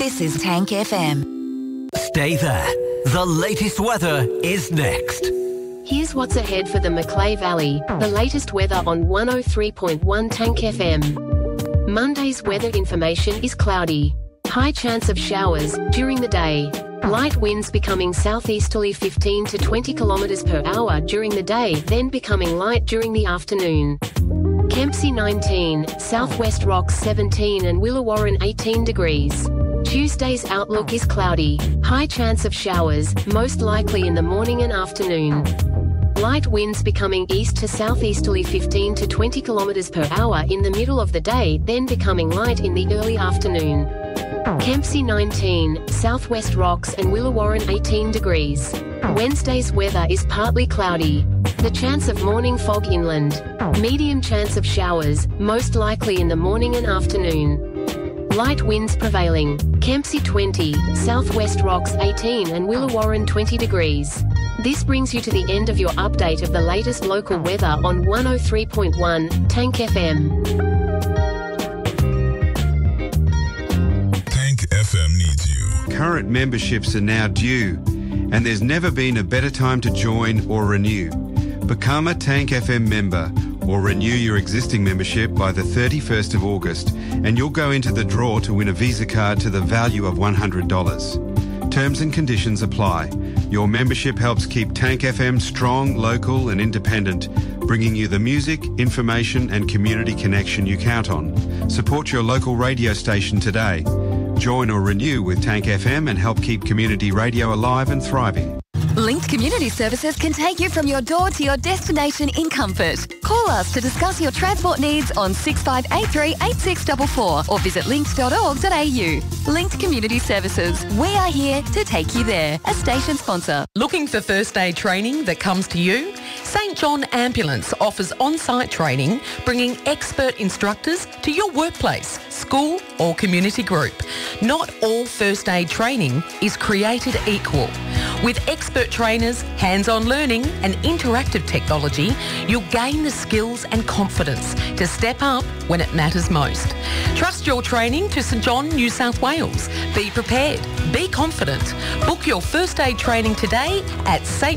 This is Tank FM. Stay there. The latest weather is next. Here's what's ahead for the Macleay Valley. The latest weather on 103.1 Tank FM. Monday's weather information is cloudy. High chance of showers during the day. Light winds becoming southeasterly 15 to 20 kilometers per hour during the day, then becoming light during the afternoon. Kempsey 19, Southwest Rocks 17 and Willawarren 18 degrees. Tuesday's outlook is cloudy. High chance of showers, most likely in the morning and afternoon. Light winds becoming east to southeasterly 15 to 20 kilometers per hour in the middle of the day, then becoming light in the early afternoon. Kempsey 19, Southwest Rocks and Willawarren 18 degrees. Wednesday's weather is partly cloudy. The chance of morning fog inland. Medium chance of showers, most likely in the morning and afternoon. Light winds prevailing. Kempsey 20, Southwest Rocks 18 and Willawarren 20 degrees. This brings you to the end of your update of the latest local weather on 103.1 Tank FM. Tank FM needs you. Current memberships are now due, and there's never been a better time to join or renew. Become a Tank FM member or renew your existing membership by the 31st of August, and you'll go into the draw to win a Visa card to the value of $100. Terms and conditions apply. Your membership helps keep Tank FM strong, local and independent, bringing you the music, information and community connection you count on. Support your local radio station today. Join or renew with Tank FM and help keep community radio alive and thriving. Linked Community Services can take you from your door to your destination in comfort. Call us to discuss your transport needs on 6583 8644 or visit linked.org.au. Linked Community Services. We are here to take you there. A station sponsor. Looking for first aid training that comes to you? St John Ambulance offers on-site training, bringing expert instructors to your workplace, school or community group. Not all first aid training is created equal. With expert trainers, hands-on learning and interactive technology, you'll gain the skills and confidence to step up when it matters most. Trust your training to St John, New South Wales. Be prepared. Be confident. Book your first aid training today at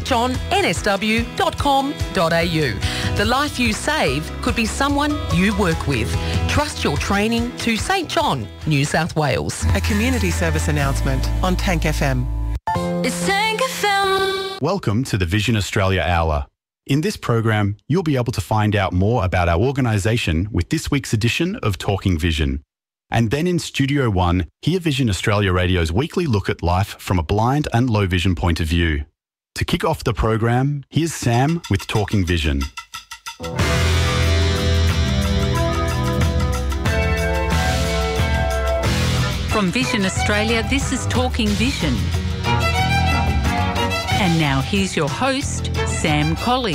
stjohnsw.com.au. The life you save could be someone you work with. Trust your training to St John, New South Wales. A community service announcement on Tank FM. It's Tank FM. Welcome to the Vision Australia Hour. In this program, you'll be able to find out more about our organisation with this week's edition of Talking Vision. And then in Studio One, hear Vision Australia Radio's weekly look at life from a blind and low vision point of view. To kick off the program, here's Sam with Talking Vision. From Vision Australia, this is Talking Vision. And now here's your host, Sam Colley.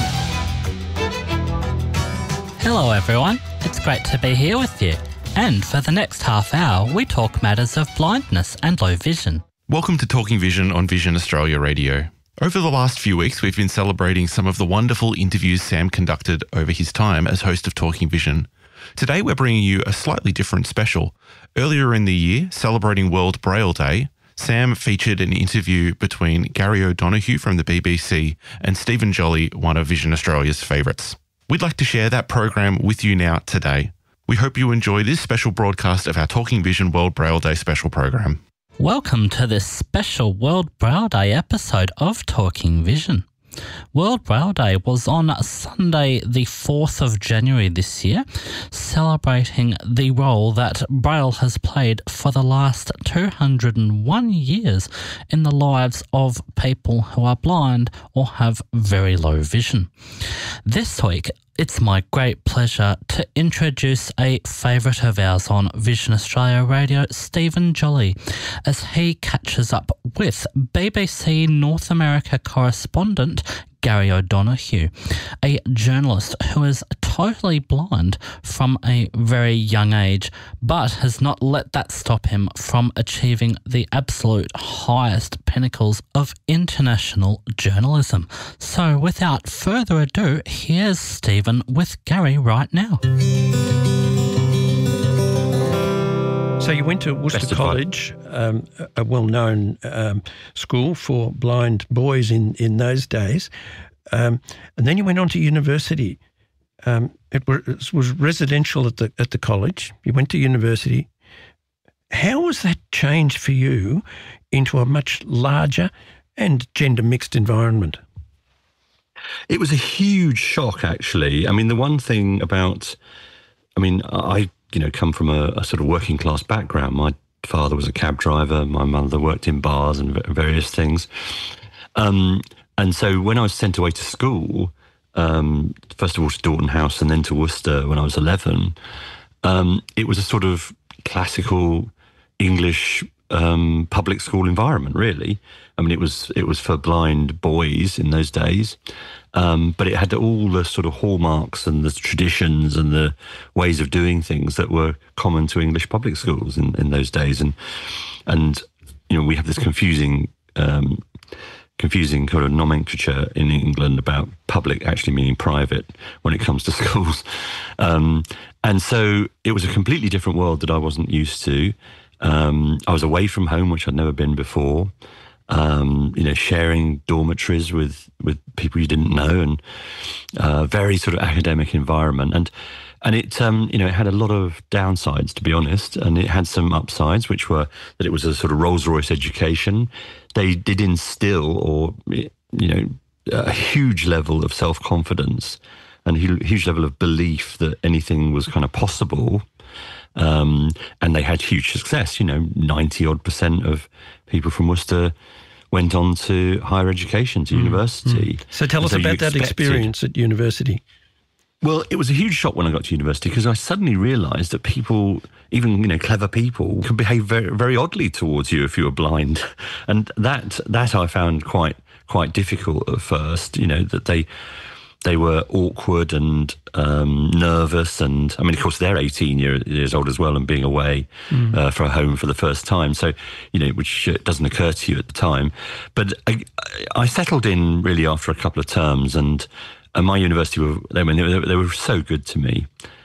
Hello everyone, it's great to be here with you. And for the next half hour, we talk matters of blindness and low vision. Welcome to Talking Vision on Vision Australia Radio. Over the last few weeks, we've been celebrating some of the wonderful interviews Sam conducted over his time as host of Talking Vision. Today, we're bringing you a slightly different special. Earlier in the year, celebrating World Braille Day, Sam featured an interview between Gary O'Donoghue from the BBC and Stephen Jolly, one of Vision Australia's favourites. We'd like to share that program with you now today. We hope you enjoy this special broadcast of our Talking Vision World Braille Day special program. Welcome to this special World Braille Day episode of Talking Vision. World Braille Day was on Sunday the 4th of January this year, celebrating the role that Braille has played for the last 201 years in the lives of people who are blind or have very low vision. This week, it's my great pleasure to introduce a favourite of ours on Vision Australia Radio, Stephen Jolly, as he catches up with BBC North America correspondent Gary O'Donoghue, a journalist who is totally blind from a very young age, but has not let that stop him from achieving the absolute highest pinnacles of international journalism. So without further ado, here's Stephen with Gary right now. So So you went to Worcester College, a well-known school for blind boys in those days, and then you went on to university. It was residential at the college. You went to university. How was that changed for you into a much larger and gender-mixed environment? It was a huge shock, actually. I mean, the one thing about, I come from a sort of working class background. My father was a cab driver. My mother worked in bars and various things. And so when I was sent away to school, first of all to Dorton House and then to Worcester when I was 11, it was a sort of classical English public school environment, really. I mean, it was for blind boys in those days, but it had all the sort of hallmarks and the traditions and the ways of doing things that were common to English public schools in those days. And we have this confusing kind of nomenclature in England about public actually meaning private when it comes to schools. And so it was a completely different world that I wasn't used to. I was away from home, which I'd never been before. Sharing dormitories with people you didn't know, and very sort of academic environment. And it it had a lot of downsides, to be honest, and it had some upsides, which were that it was a sort of Rolls-Royce education. They did instill, a huge level of self-confidence and a huge level of belief that anything was kind of possible. And they had huge success. 90-odd% of people from Worcester went on to higher education, to university. So tell us about that experience at university. Well, it was a huge shock when I got to university because I suddenly realised that people, even clever people, could behave very, very oddly towards you if you were blind, and that I found quite difficult at first. That they were awkward and nervous, and I mean, of course, they're 18 years old as well, and being away for a home for the first time. So, which doesn't occur to you at the time. But I settled in really after a couple of terms, and my university they were so good to me.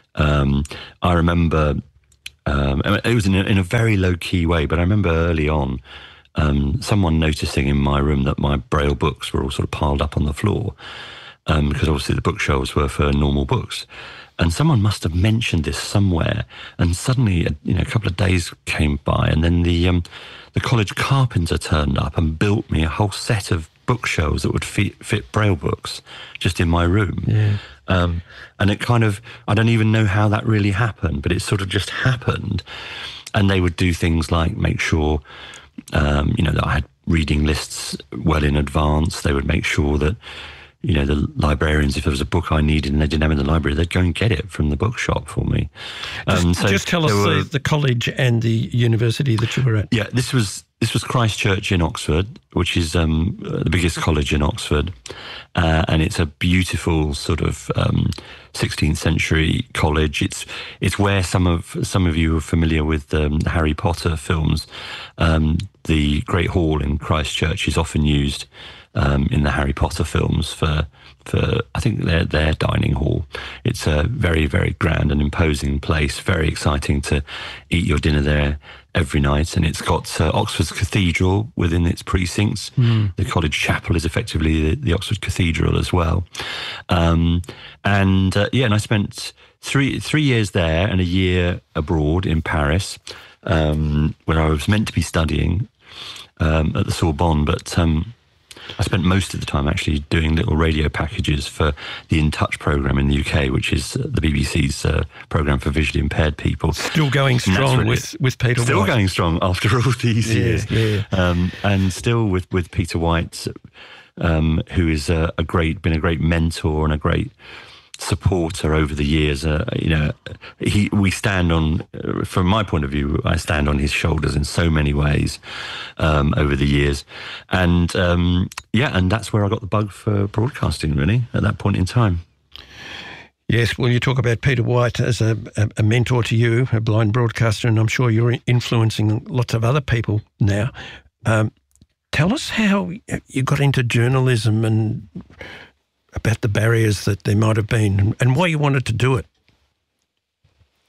I remember it was in a very low key way, but I remember early on someone noticing in my room that my Braille books were all sort of piled up on the floor. Because obviously the bookshelves were for normal books. And someone must have mentioned this somewhere. And suddenly, a couple of days came by, and then the college carpenter turned up and built me a whole set of bookshelves that would fit Braille books just in my room. Yeah. And it kind of, I don't even know how that really happened, but it sort of just happened. And they would do things like make sure, that I had reading lists well in advance. They would make sure that, the librarians, if there was a book I needed and they didn't have it in the library, they'd go and get it from the bookshop for me. Just tell us the college and the university that you were at. Yeah, this was Christ Church in Oxford, which is the biggest college in Oxford, and it's a beautiful sort of 16th century college. It's where some of you are familiar with the Harry Potter films. The Great Hall in Christ Church is often used in the Harry Potter films for I think their dining hall. It's a very, very grand and imposing place, very exciting to eat your dinner there every night. And it's got Oxford's Cathedral within its precincts. The college chapel is effectively the Oxford Cathedral as well. And I spent three years there and a year abroad in Paris, where I was meant to be studying at the Sorbonne, but I spent most of the time actually doing little radio packages for the In Touch programme in the UK, which is the BBC's programme for visually impaired people. Still going strong with Peter White. Still going strong after all these years. Yeah. And still with Peter White, who is been a great mentor and a great supporter over the years. We stand on, from my point of view, I stand on his shoulders in so many ways over the years. And and that's where I got the bug for broadcasting, really, at that point in time. Yes, well, you talk about Peter White as a mentor to you, a blind broadcaster, and I'm sure you're influencing lots of other people now. Tell us how you got into journalism and about the barriers that there might have been and why you wanted to do it.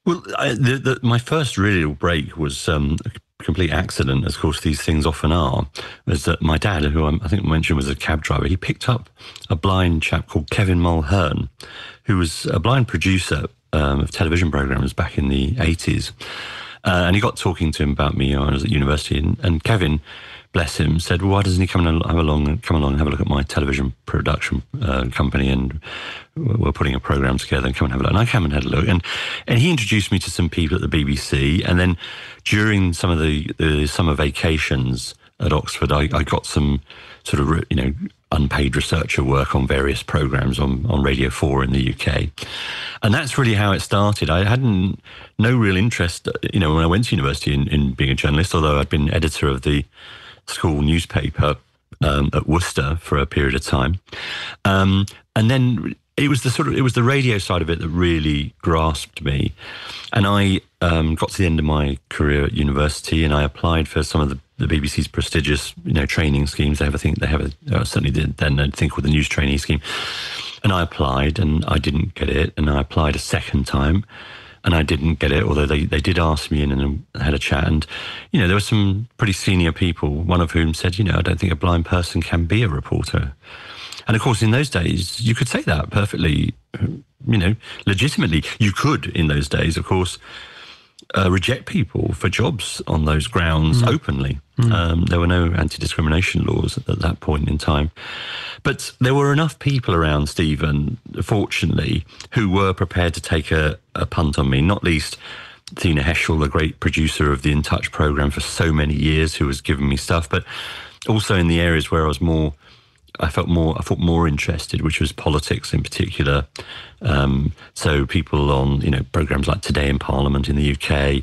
Well, my first real break was a complete accident, as of course these things often are. Was that my dad, who I think I mentioned was a cab driver, he picked up a blind chap called Kevin Mulhern, who was a blind producer of television programmes back in the 80s. And he got talking to him about me when I was at university. And Kevin, bless him, said, well, why doesn't he come along and have a look at my television production company, and we're putting a programme together, and come and have a look. And I came and had a look. And he introduced me to some people at the BBC. And then during some of the summer vacations at Oxford, I got some sort of, unpaid researcher work on various programmes on Radio 4 in the UK. And that's really how it started. I had no real interest, when I went to university in being a journalist, although I'd been editor of the school newspaper at Worcester for a period of time. And then it was the radio side of it that really grasped me. And I got to the end of my career at university, and I applied for some of the BBC's prestigious, training schemes. Certainly did then, I think, with the news trainee scheme. And I applied, and I didn't get it. And I applied a second time, and I didn't get it, although they did ask me in and had a chat. And, there were some pretty senior people, one of whom said, I don't think a blind person can be a reporter. And of course, in those days, you could say that perfectly, legitimately. You could, in those days, of course, reject people for jobs on those grounds openly. There were no anti-discrimination laws at that point in time. But there were enough people around, Stephen, fortunately, who were prepared to take a punt on me, not least Tina Heschel, the great producer of the In Touch programme for so many years, who was giving me stuff, but also in the areas where I felt more interested, which was politics in particular. So people on, programmes like Today in Parliament in the UK,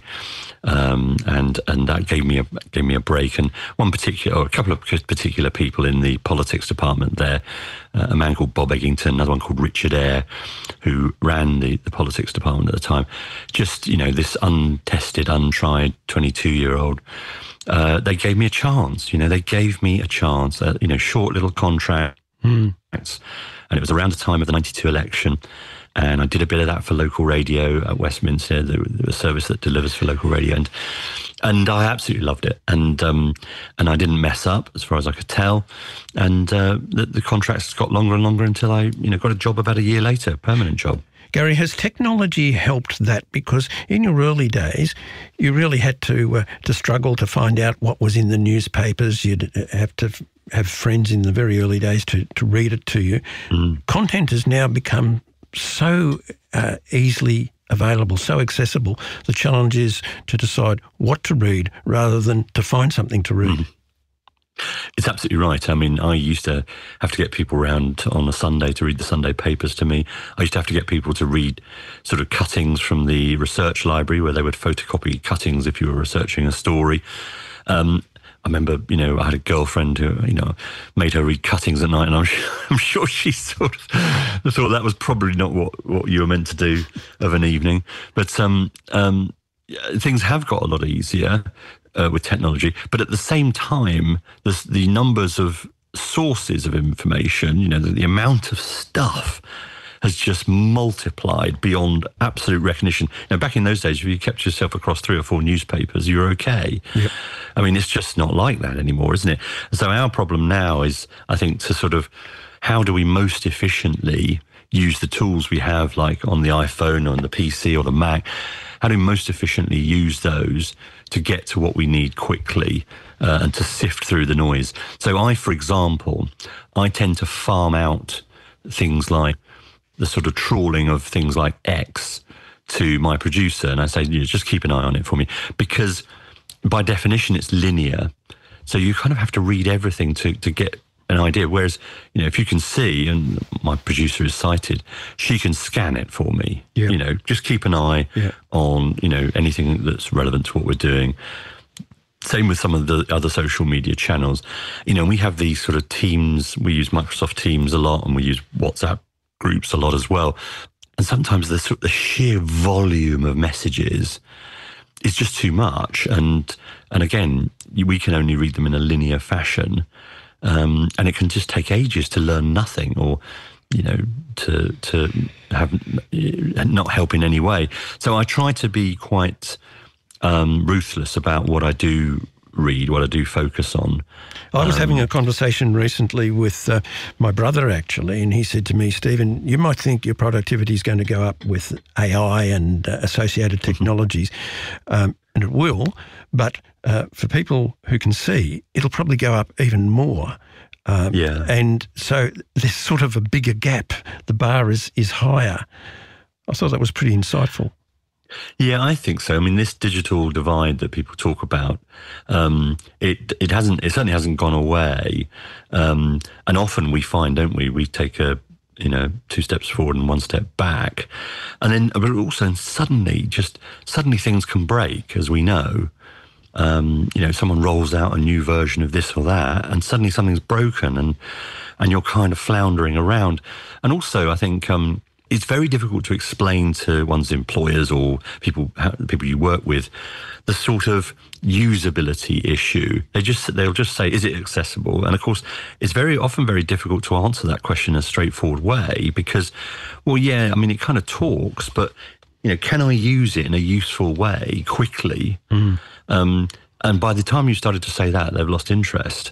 and that gave me a break. And a couple of particular people in the politics department there, a man called Bob Eggington, another one called Richard Eyre, who ran the politics department at the time. Just, this untested, untried 22-year-old. They gave me a chance. They gave me a chance. Short little contracts, and it was around the time of the '92 election. And I did a bit of that for local radio at Westminster, the service that delivers for local radio, and I absolutely loved it. And I didn't mess up as far as I could tell. And the contracts got longer and longer until I got a job about a year later, a permanent job. Gary, has technology helped that? Because in your early days, you really had to struggle to find out what was in the newspapers. You'd have to have friends in the very early days to read it to you. Content has now become so easily available, so accessible. The challenge is to decide what to read rather than to find something to read. It's absolutely right. I mean, I used to have to get people around on a Sunday to read the Sunday papers to me. I used to have to get people to read sort of cuttings from the research library, where they would photocopy cuttings if you were researching a story. I remember, I had a girlfriend who, made her read cuttings at night, and I'm sure she sort of thought that was probably not what you were meant to do of an evening. But things have got a lot easier with technology, but at the same time, the numbers of sources of information, the amount of stuff has just multiplied beyond absolute recognition. Back in those days, if you kept yourself across 3 or 4 newspapers, you were okay. Yep. I mean, it's just not like that anymore, isn't it? So our problem now is, I think, to sort of, how do we most efficiently use the tools we have, like on the iPhone or on the PC or the Mac? How do we most efficiently use those to get to what we need quickly and to sift through the noise? So for example, I tend to farm out things like the sort of trawling of things like X to my producer, and I say, just keep an eye on it for me, because by definition it's linear, so you kind of have to read everything to get an idea. Whereas, if you can see, and my producer is sighted, she can scan it for me. Yeah. Just keep an eye on anything that's relevant to what we're doing. Same with some of the other social media channels. We have these sort of teams. We use Microsoft Teams a lot, and we use WhatsApp groups a lot as well. And sometimes the sheer volume of messages is just too much. And again, we can only read them in a linear fashion. And it can just take ages to learn nothing, or to have not help in any way. So I try to be quite ruthless about what I do read, what I do focus on. I was having a conversation recently with my brother, actually, and he said to me, Stephen, you might think your productivity is going to go up with AI and associated technologies, and it will, but for people who can see, it'll probably go up even more. And so there's sort of a bigger gap. The bar is higher. I thought that was pretty insightful. Yeah, I think so. I mean, this digital divide that people talk about, it certainly hasn't gone away. And often we find, don't we, we take a 2 steps forward and 1 step back, and then but also suddenly things can break, as we know. Someone rolls out a new version of this or that, and suddenly something's broken, and you're kind of floundering around. And also, I think it's very difficult to explain to one's employers or people you work with the sort of usability issue. They'll just say, is it accessible? And of course, it's very often very difficult to answer that question in a straightforward way because, well, yeah, I mean, it kind of talks, but can I use it in a useful way quickly? And by the time you started to say that, they've lost interest.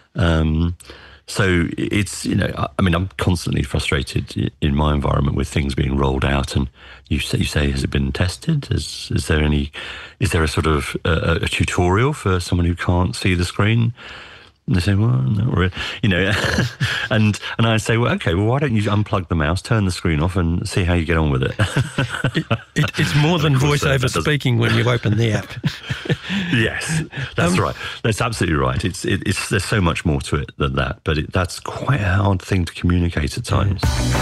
So it's, I mean, I'm constantly frustrated in my environment with things being rolled out, and you say, has it been tested? Is there a sort of a tutorial for someone who can't see the screen? And they say, well, not really, and I say, well, okay, well, why don't you unplug the mouse, turn the screen off, and see how you get on with it? It's more than voiceover speaking when you open the app. Yes, that's right. That's absolutely right. It's there's so much more to it than that, but that's quite a hard thing to communicate at times.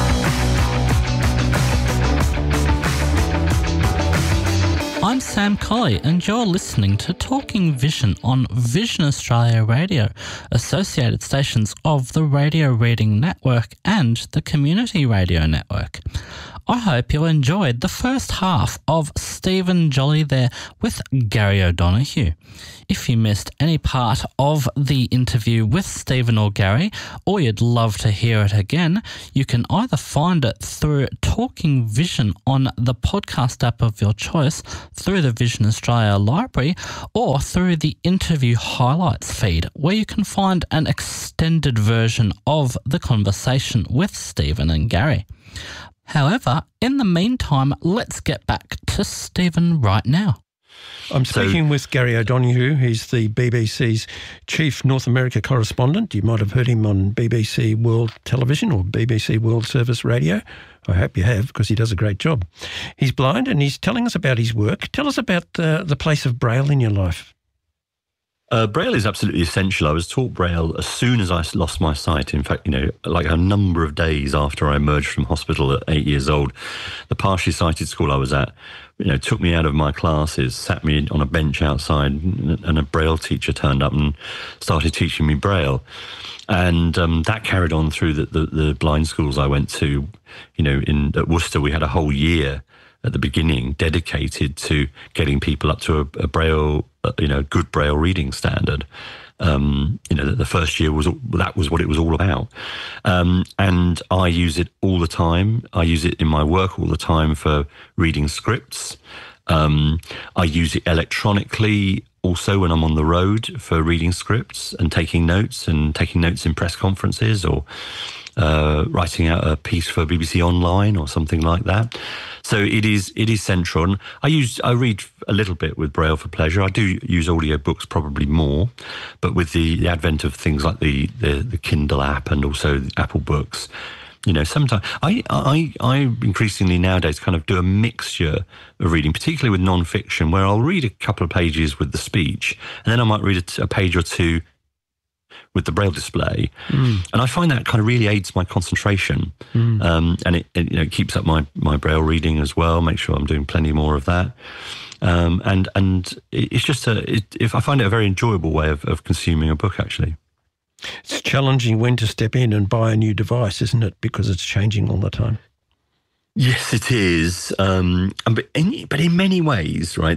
I'm Sam Colley, and you're listening to Talking Vision on Vision Australia Radio, associated stations of the Radio Reading Network and the Community Radio Network. I hope you enjoyed the first half of Stephen Jolly there with Gary O'Donoghue. If you missed any part of the interview with Stephen or Gary, or you'd love to hear it again, you can either find it through Talking Vision on the podcast app of your choice, through the Vision Australia Library, or through the interview highlights feed, where you can find an extended version of the conversation with Stephen and Gary. However, in the meantime, let's get back to Stephen right now. I'm speaking with Gary O'Donoghue. He's the BBC's chief North America correspondent. You might have heard him on BBC World Television or BBC World Service Radio. I hope you have, because he does a great job. He's blind and he's telling us about his work. Tell us about the place of Braille in your life. Braille is absolutely essential. I was taught Braille as soon as I lost my sight. In fact, like a number of days after I emerged from hospital at 8 years old, the partially sighted school I was at, took me out of my classes, sat me on a bench outside, and a Braille teacher turned up and started teaching me Braille. And that carried on through the blind schools I went to. At Worcester, we had a whole year at the beginning dedicated to getting people up to a Braille, good Braille reading standard. The first year was what it was all about. And I use it all the time. I use it in my work all the time for reading scripts. I use it electronically also when I'm on the road for reading scripts and taking notes in press conferences, or writing out a piece for BBC Online or something like that. So it is central. And I read a little bit with Braille for pleasure. I do use audiobooks probably more, but with the advent of things like the Kindle app and also the Apple Books, sometimes I increasingly nowadays kind of do a mixture of reading, particularly with non-fiction, where I'll read a couple of pages with the speech, and then I might read a page or two with the Braille display. And I find that kind of really aids my concentration. And it keeps up my Braille reading as well, make sure I'm doing plenty more of that. And it's just I find it a very enjoyable way of consuming a book, actually. It's challenging when to step in and buy a new device, isn't it? Because it's changing all the time. Yes, it is. But in many ways, right,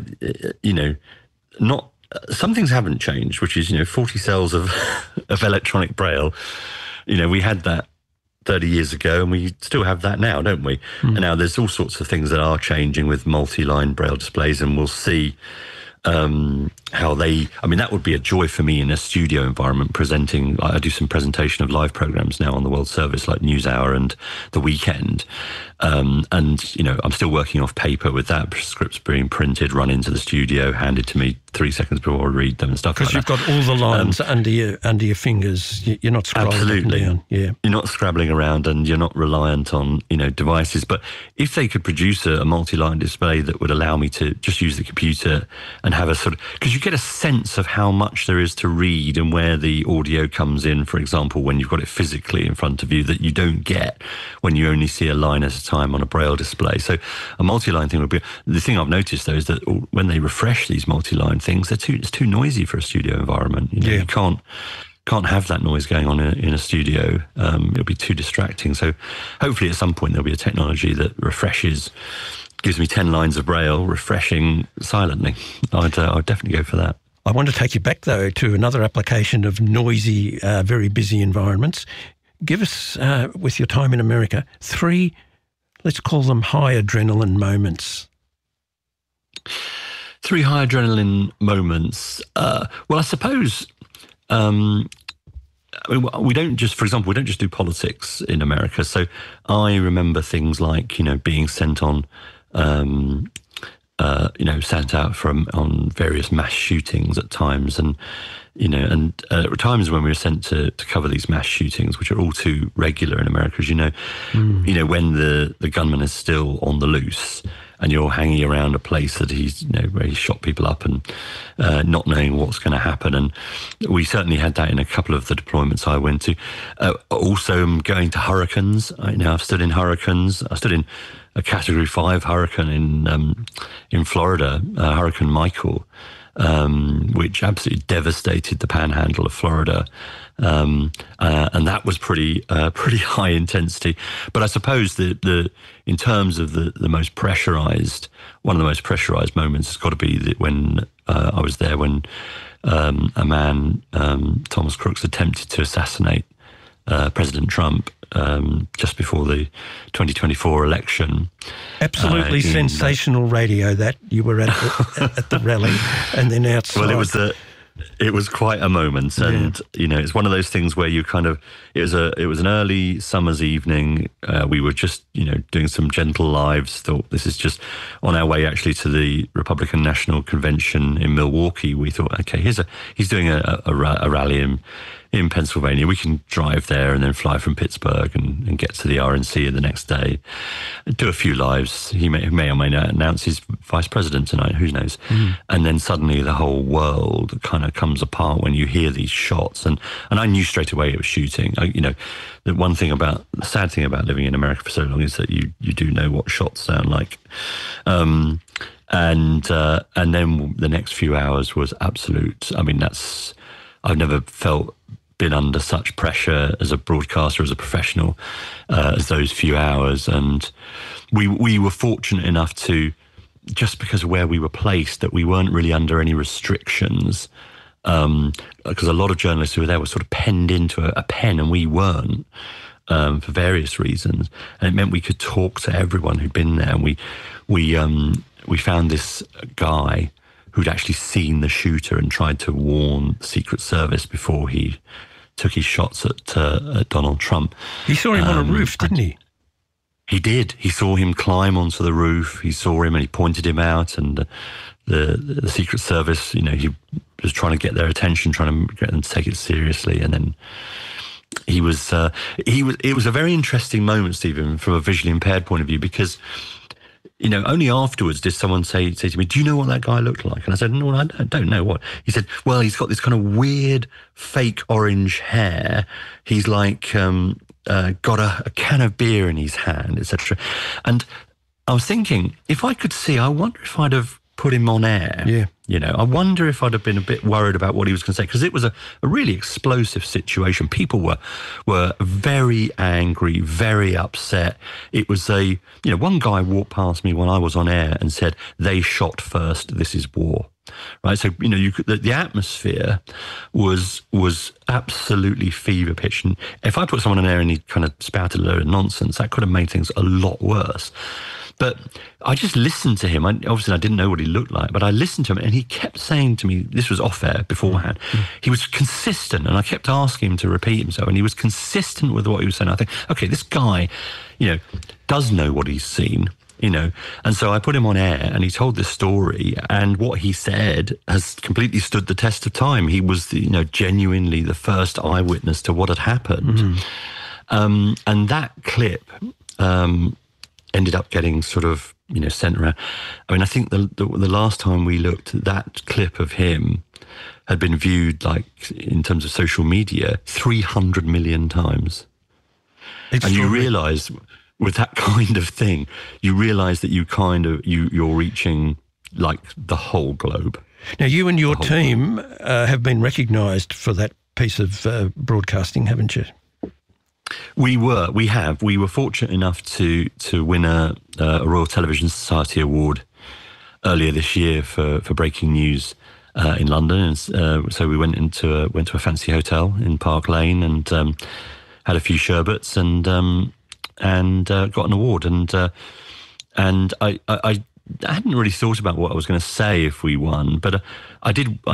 some things haven't changed, which is, 40 cells of electronic Braille. We had that 30 years ago, and we still have that now, don't we? And now there's all sorts of things that are changing with multi-line braille displays, and we'll see how they, I mean, that would be a joy for me in a studio environment presenting. I do some presentation of live programs now on the World Service, like NewsHour and The Weekend. And, you know, I'm still working off paper with that, scripts being printed, run into the studio, handed to me 3 seconds before I read them and stuff like that. Because you've got all the lines under your fingers. You're not scrolling absolutely down. Yeah. You're not scrabbling around, and you're not reliant on, you know, devices. But if they could produce a multi-line display that would allow me to just use the computer and have a sort of, because you get a sense of how much there is to read and where the audio comes in, for example, when you've got it physically in front of you, that you don't get when you only see a line at a time on a braille display. So a multi-line thing would be, the thing I've noticed though is that when they refresh these multi-line things, it's too noisy for a studio environment. You know, you can't have that noise going on in a studio. It'll be too distracting. So hopefully at some point there'll be a technology that refreshes, gives me 10 lines of braille refreshing silently. I'd definitely go for that. I want to take you back, though, to another application of noisy, very busy environments. Give us, with your time in America, 3, let's call them high adrenaline moments. 3 high adrenaline moments. Well, I suppose I mean, we don't just, for example, we don't just do politics in America. So I remember things like, you know, being sent on, you know, sent out on various mass shootings at times, and you know, and times when we were sent to cover these mass shootings, which are all too regular in America, as you know. You know, when the gunman is still on the loose, and you're hanging around a place that he's, you know, where he shot people up, and not knowing what's going to happen. And we certainly had that in a couple of the deployments I went to. Also, going to hurricanes. I've stood in hurricanes. I stood in a Category 5 hurricane in Florida, Hurricane Michael, which absolutely devastated the panhandle of Florida. And that was pretty high intensity. But I suppose in terms of the most pressurized, one of the most pressurized moments has got to be when I was there when a man, Thomas Crooks, attempted to assassinate President Trump just before the 2024 election. Absolutely sensational radio that you were at the rally, and then outside. Well, it was quite a moment, and you know, it's one of those things where you kind of, it was an early summer's evening. We were just, you know, doing some gentle lives. Thought this is just on our way actually to the Republican National Convention in Milwaukee. We thought, okay, he's doing a rally in Pennsylvania. We can drive there and then fly from Pittsburgh and get to the RNC the next day, do a few lives. He may or may not announce he's vice president tonight, who knows. And then suddenly the whole world kind of comes apart when you hear these shots. And I knew straight away it was shooting. You know, the sad thing about living in America for so long is that you do know what shots sound like. And then the next few hours was absolute. I mean, I've never been under such pressure as a broadcaster, as a professional, as those few hours. And we were fortunate enough to, just because of where we were placed, that we weren't really under any restrictions, because a lot of journalists who were there were sort of penned into a pen, and we weren't, for various reasons. And it meant we could talk to everyone who'd been there. And we found this guy who'd actually seen the shooter and tried to warn the Secret Service before he took his shots at Donald Trump. He saw him on a roof, didn't he? He did. He saw him climb onto the roof. He saw him and he pointed him out. And the Secret Service, you know, he was trying to get their attention, trying to get them to take it seriously. And then it was a very interesting moment, Stephen, from a visually impaired point of view, because, you know, only afterwards did someone say to me, "Do you know what that guy looked like?" And I said, "No, I don't know what." He said, "Well, he's got this kind of weird fake orange hair. He's like got a can of beer in his hand, etc." And I was thinking, if I could see, I wonder if I'd have put him on air. Yeah. You know, I wonder if I'd have been a bit worried about what he was going to say, because it was a really explosive situation. People were very angry, very upset. It was one guy walked past me when I was on air and said, "They shot first, this is war." right? So, the atmosphere was absolutely fever pitch. And if I put someone in there and he kind of spouted a load of nonsense, that could have made things a lot worse. But I just listened to him. Obviously, I didn't know what he looked like, but I listened to him, and he kept saying to me, this was off air beforehand, he was consistent, and I kept asking him to repeat himself, and he was consistent with what he was saying. I think, okay, this guy, does know what he's seen, and so I put him on air, and he told this story, and what he said has completely stood the test of time. He was, genuinely the first eyewitness to what had happened. And that clip ended up getting sort of, sent around. I mean, I think the last time we looked, that clip of him had been viewed, like, in terms of social media, 300 million times. And you realise, with that kind of thing, you realise that you're reaching, like, the whole globe. Now, you and your team have been recognised for that piece of broadcasting, haven't you? We were fortunate enough to win a Royal Television Society award earlier this year for breaking news in London, and so we went to a fancy hotel in Park Lane and had a few sherbets and got an award, and I hadn't really thought about what I was going to say if we won, but I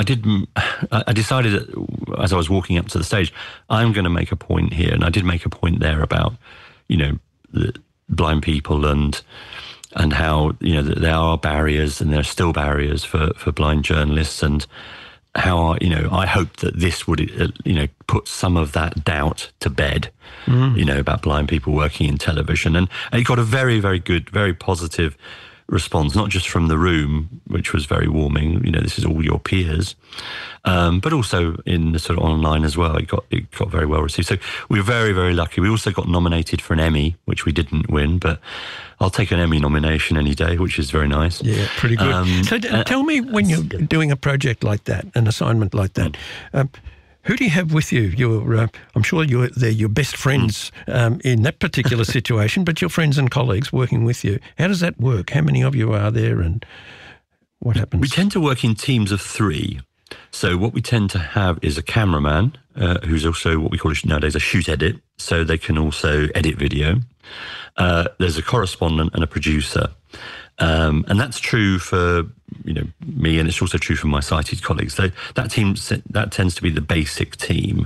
decided that as I was walking up to the stage, I'm going to make a point here, and I did make a point there about, the blind people and how, there are barriers, and there are still barriers for blind journalists, and how, I hope that this would, put some of that doubt to bed, about blind people working in television. And it got a very, very good, very positive response, not just from the room, which was very warming, this is all your peers, but also in the sort of online as well. It got very well received. So we were very, very lucky. We also got nominated for an Emmy, which we didn't win, but I'll take an Emmy nomination any day, which is very nice. Yeah, pretty good. So tell me, when you're doing a project like that, an assignment like that, who do you have with you? I'm sure they're your best friends in that particular situation, but your friends and colleagues working with you. How does that work? How many of you are there, and what happens? We tend to work in teams of 3. So what we tend to have is a cameraman who's also what we call nowadays a shoot edit, so they can also edit video. There's a correspondent and a producer. And that's true for me, and it's also true for my sighted colleagues. That tends to be the basic team.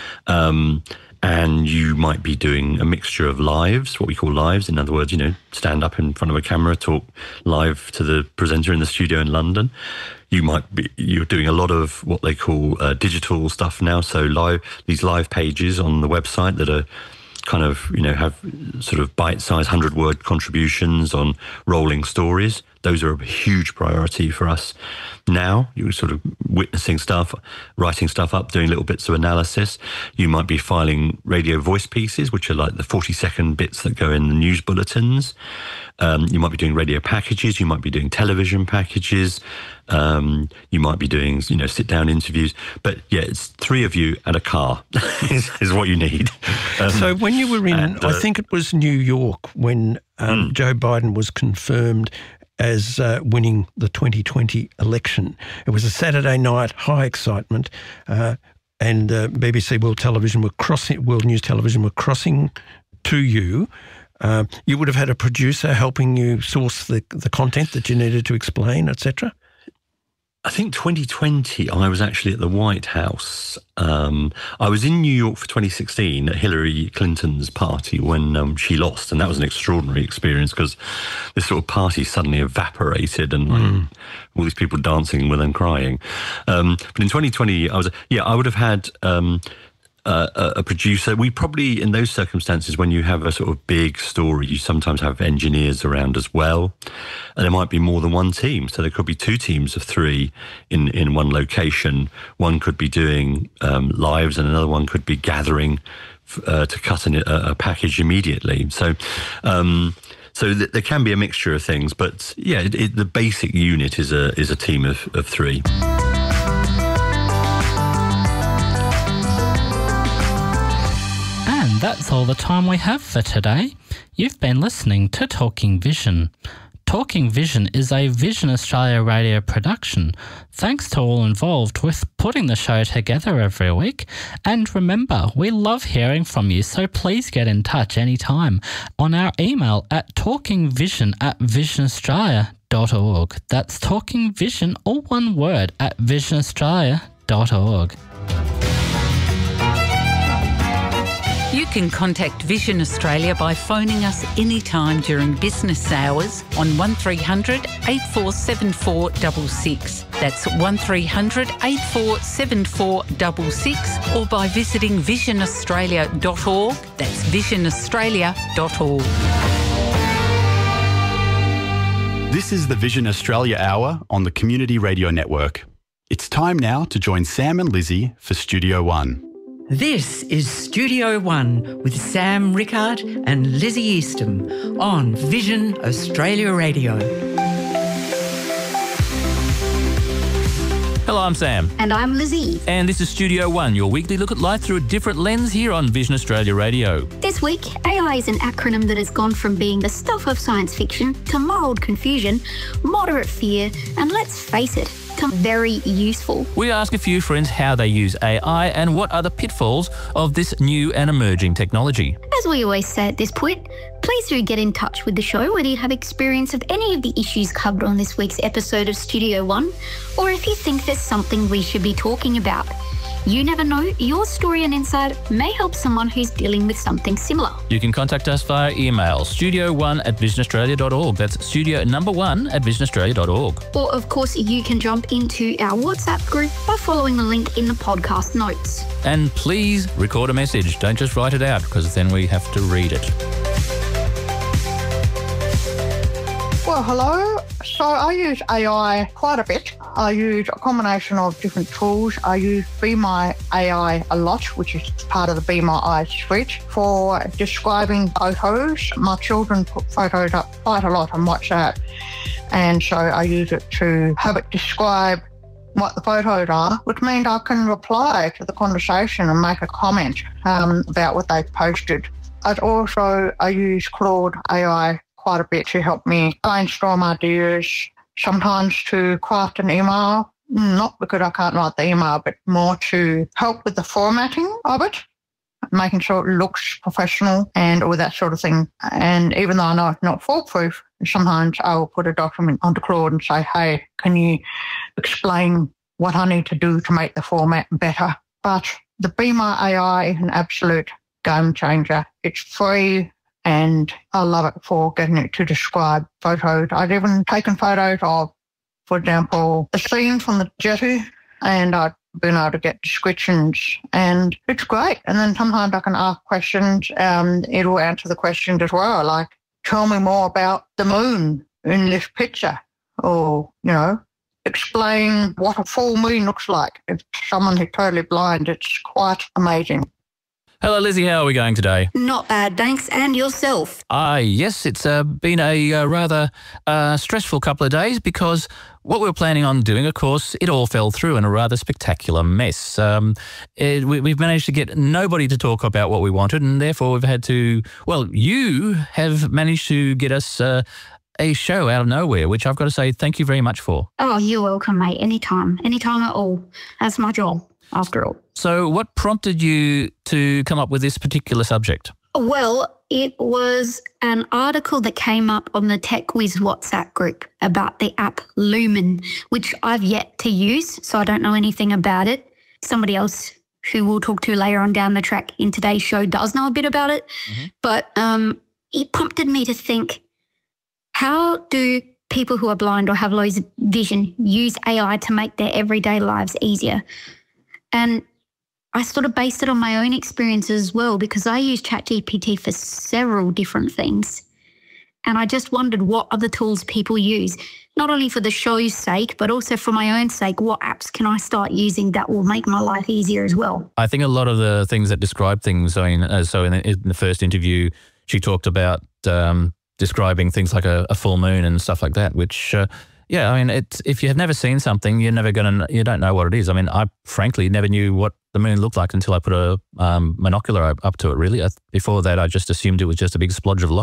And you might be doing a mixture of lives, what we call lives. In other words, stand up in front of a camera, talk live to the presenter in the studio in London. You're doing a lot of what they call digital stuff now. So these live pages on the website that are kind of, have sort of bite-sized 100-word contributions on rolling stories. Those are a huge priority for us now. You're sort of witnessing stuff, writing stuff up, doing little bits of analysis. You might be filing radio voice pieces, which are like the 40-second bits that go in the news bulletins. You might be doing radio packages. You might be doing television packages. You might be doing, sit-down interviews. But yeah, it's 3 of you and a car is what you need. So when you were in, I think it was New York, when Joe Biden was confirmed as winning the 2020 election. It was a Saturday night, high excitement, and BBC World News Television were crossing to you. You would have had a producer helping you source the content that you needed to explain, etc.? I think 2020, I was actually at the White House. I was in New York for 2016 at Hillary Clinton's party when she lost, and that was an extraordinary experience because this sort of party suddenly evaporated and all these people dancing with them crying. But in 2020, I would have had a producer. We probably, in those circumstances, when you have a sort of big story, you sometimes have engineers around as well. And there might be more than one team. So there could be 2 teams of 3 in one location. One could be doing lives and another one could be gathering to cut in a package immediately. So there can be a mixture of things. But yeah, the basic unit is a team of 3. That's all the time we have for today. You've been listening to Talking Vision. Talking Vision is a Vision Australia radio production. Thanks to all involved with putting the show together every week. And remember, we love hearing from you, so please get in touch anytime on our email at talkingvision@visionaustralia.org. That's Talking Vision, all one word, at visionaustralia.org. You can contact Vision Australia by phoning us anytime during business hours on 1300 847466. That's 1300 847466, or by visiting visionaustralia.org. That's visionaustralia.org. This is the Vision Australia Hour on the Community Radio Network. It's time now to join Sam and Lizzie for Studio One. This is Studio One with Sam Rickard and Lizzie Eastham on Vision Australia Radio. Hello, I'm Sam. And I'm Lizzie. And this is Studio One, your weekly look at life through a different lens here on Vision Australia Radio. This week, AI is an acronym that has gone from being the stuff of science fiction to mild confusion, moderate fear, and let's face it, to very useful. We ask a few friends how they use AI and what are the pitfalls of this new and emerging technology. As we always say at this point, please do get in touch with the show whether you have experience of any of the issues covered on this week's episode of Studio One, or if you think there's something we should be talking about. You never know, your story and insight may help someone who's dealing with something similar. You can contact us via email, studio1@visionaustralia.org. That's studio number 1@visionaustralia.org. Or, of course, you can jump into our WhatsApp group by following the link in the podcast notes. And please record a message. Don't just write it out, because then we have to read it. Well, hello. So I use AI quite a bit. I use a combination of different tools. I use Be My AI a lot, which is part of the Be My AI suite, for describing photos. My children put photos up quite a lot on WhatsApp, and so I use it to have it describe what the photos are, which means I can reply to the conversation and make a comment about what they've posted. I use Claude AI quite a bit to help me brainstorm ideas, sometimes to craft an email, not because I can't write the email, but more to help with the formatting of it, making sure it looks professional and all that sort of thing. And even though I know it's not foolproof, sometimes I will put a document onto Claude and say, hey, can you explain what I need to do to make the format better? But the Be My AI is an absolute game changer. It's free, and I love it for getting it to describe photos. I've even taken photos of, for example, the scene from the jetty, and I've been able to get descriptions, and it's great. And then sometimes I can ask questions, and it'll answer the questions as well, like, tell me more about the moon in this picture, or, explain what a full moon looks like. If someone who's totally blind, it's quite amazing. Hello, Lizzie. How are we going today? Not bad, thanks. And yourself? Yes, it's been a rather stressful couple of days, because what we were planning on doing, of course, it all fell through in a rather spectacular mess. We've managed to get nobody to talk about what we wanted, and therefore we've had to, you have managed to get us a show out of nowhere, which I've got to say thank you very much for. Oh, you're welcome, mate. Anytime at all. That's my job, after all. So what prompted you to come up with this particular subject? Well, it was an article that came up on the TechWiz WhatsApp group about the app Lumen, which I've yet to use, so I don't know anything about it. Somebody else who we'll talk to later on down the track in today's show does know a bit about it. Mm-hmm. But it prompted me to think, how do people who are blind or have low vision use AI to make their everyday lives easier? And I sort of based it on my own experience as well, because I use ChatGPT for several different things. And I just wondered what other tools people use, not only for the show's sake, but also for my own sake. What apps can I start using that will make my life easier as well? I think a lot of the things that describe things, in the first interview, she talked about describing things like a full moon and stuff like that, which... if you have never seen something, you don't know what it is. I mean, I frankly never knew what the moon looked like until I put a monocular up to it, really. Before that, I just assumed it was just a big splodge of light.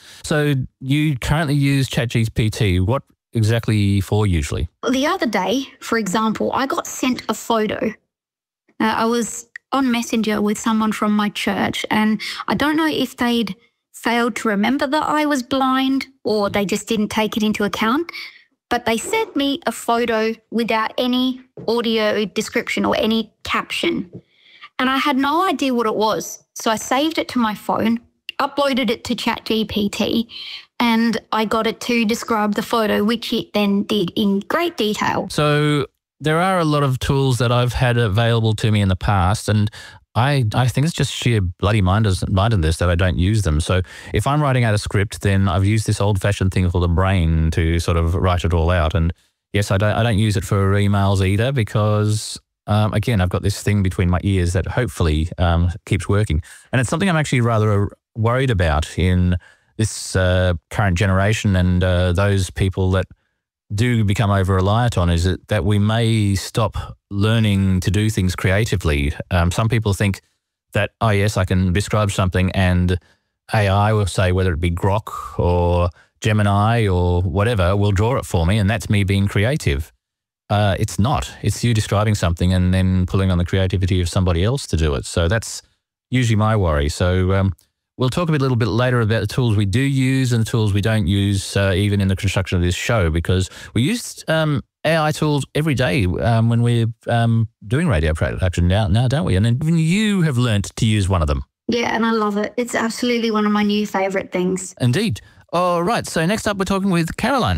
So you currently use ChatGPT. What exactly for usually? The other day, for example, I got sent a photo. I was on Messenger with someone from my church, and I don't know if they'd failed to remember that I was blind or they just didn't take it into account, but they sent me a photo without any audio description or any caption. And I had no idea what it was. So I saved it to my phone, uploaded it to ChatGPT, and I got it to describe the photo, which it then did in great detail. So there are a lot of tools that I've had available to me in the past, and I think it's just sheer bloody mindedness that I don't use them. So if I'm writing out a script, then I've used this old-fashioned thing called a brain to sort of write it all out. And yes, I don't use it for emails either because, again, I've got this thing between my ears that hopefully keeps working. And it's something I'm actually rather worried about in this current generation and those people that do become over-reliant on is that we may stop learning to do things creatively. Some people think that, oh, yes, I can describe something and AI will say, whether it be Grok or Gemini or whatever, will draw it for me, and that's me being creative. It's not. It's you describing something and then pulling on the creativity of somebody else to do it. So that's usually my worry. So we'll talk a little bit later about the tools we do use and the tools we don't use even in the construction of this show, because we use AI tools every day when we're doing radio production now, don't we? And even you have learnt to use one of them. Yeah, and I love it. It's absolutely one of my new favourite things. Indeed. All right, so next up we're talking with Caroline.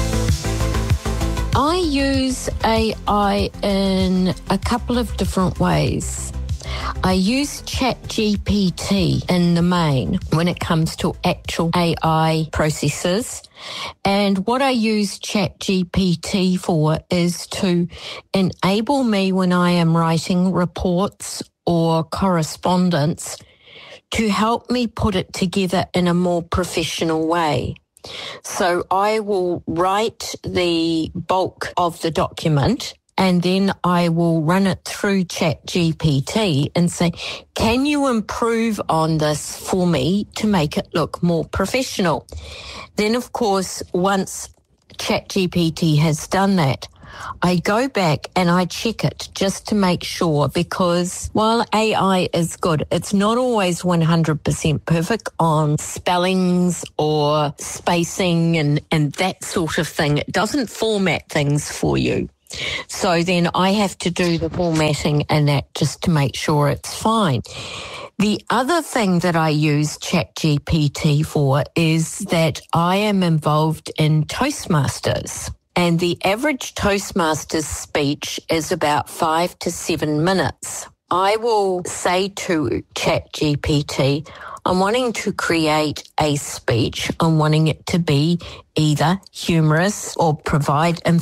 I use AI in a couple of different ways. I use ChatGPT in the main when it comes to actual AI processes. And what I use ChatGPT for is to enable me when I am writing reports or correspondence to help me put it together in a more professional way. So I will write the bulk of the document and then I will run it through ChatGPT and say, can you improve on this for me to make it look more professional? Then, of course, once ChatGPT has done that, I go back and I check it just to make sure, because while AI is good, it's not always 100% perfect on spellings or spacing and that sort of thing. It doesn't format things for you. So then I have to do the formatting and that just to make sure it's fine. The other thing that I use ChatGPT for is that I am involved in Toastmasters. And the average Toastmasters speech is about 5 to 7 minutes. I will say to ChatGPT, I'm wanting to create a speech. I'm wanting it to be either humorous or provide information